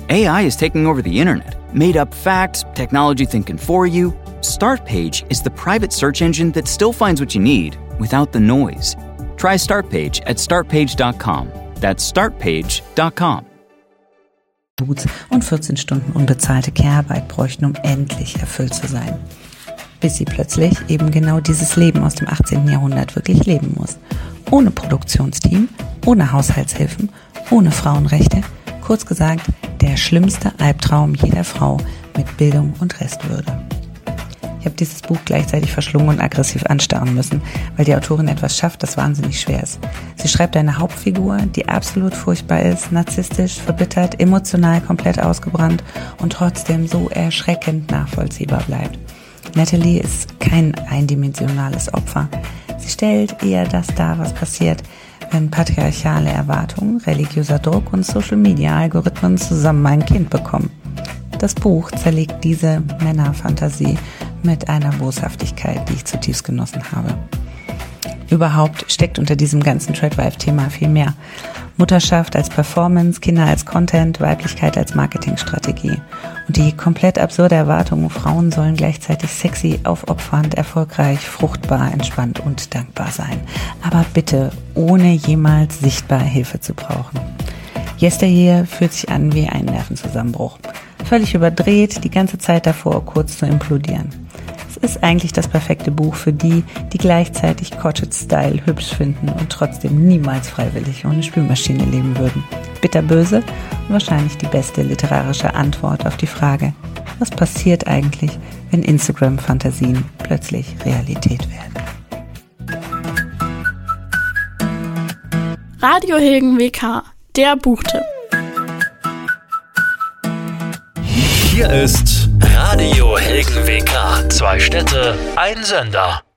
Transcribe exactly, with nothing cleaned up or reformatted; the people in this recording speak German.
A I is taking over the internet. Made up facts, technology thinking for you. Startpage is the private search engine that still finds what you need without the noise. Try Startpage at startpage dot com. That's startpage dot com. Und vierzehn Stunden unbezahlte Care-Arbeit bräuchten, um endlich erfüllt zu sein. Bis sie plötzlich eben genau dieses Leben aus dem achtzehnten Jahrhundert wirklich leben muss. Ohne Produktionsteam, ohne Haushaltshilfen, ohne Frauenrechte. Kurz gesagt, der schlimmste Albtraum jeder Frau mit Bildung und Restwürde. Ich habe dieses Buch gleichzeitig verschlungen und aggressiv anstarren müssen, weil die Autorin etwas schafft, das wahnsinnig schwer ist. Sie schreibt eine Hauptfigur, die absolut furchtbar ist, narzisstisch, verbittert, emotional komplett ausgebrannt und trotzdem so erschreckend nachvollziehbar bleibt. Natalie ist kein eindimensionales Opfer. Sie stellt eher das dar, was passiert, wenn patriarchale Erwartungen, religiöser Druck und Social-Media-Algorithmen zusammen ein Kind bekommen. Das Buch zerlegt diese Männerfantasie mit einer Boshaftigkeit, die ich zutiefst genossen habe. Überhaupt steckt unter diesem ganzen Tradwife-Thema viel mehr. Mutterschaft als Performance, Kinder als Content, Weiblichkeit als Marketingstrategie. Und die komplett absurde Erwartung, Frauen sollen gleichzeitig sexy, aufopfernd, erfolgreich, fruchtbar, entspannt und dankbar sein. Aber bitte ohne jemals sichtbar Hilfe zu brauchen. Yesteryear fühlt sich an wie ein Nervenzusammenbruch. Völlig überdreht, die ganze Zeit davor kurz zu implodieren. Es ist eigentlich das perfekte Buch für die, die gleichzeitig Cottage-Style hübsch finden und trotzdem niemals freiwillig ohne Spülmaschine leben würden. Bitterböse und wahrscheinlich die beste literarische Antwort auf die Frage, was passiert eigentlich, wenn Instagram-Fantasien plötzlich Realität werden. Radio Hilgen W K, der Buchtipp. Hier ist Radio Hilgen W K. Zwei Städte, ein Sender.